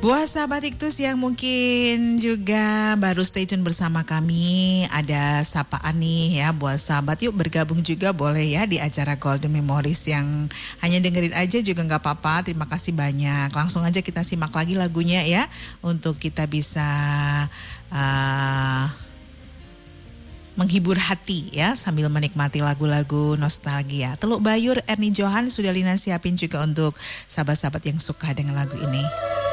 Buat sahabat Iktus yang mungkin juga baru stay tune bersama kami, ada sapaan nih ya buat sahabat, yuk bergabung juga boleh ya di acara Golden Memories. Yang hanya dengerin aja juga nggak apa-apa, terima kasih banyak. Langsung aja kita simak lagi lagunya ya, untuk kita bisa menghibur hati ya sambil menikmati lagu-lagu nostalgia. Teluk Bayur, Ernie Johan sudah Lina siapin juga untuk sahabat-sahabat yang suka dengan lagu ini.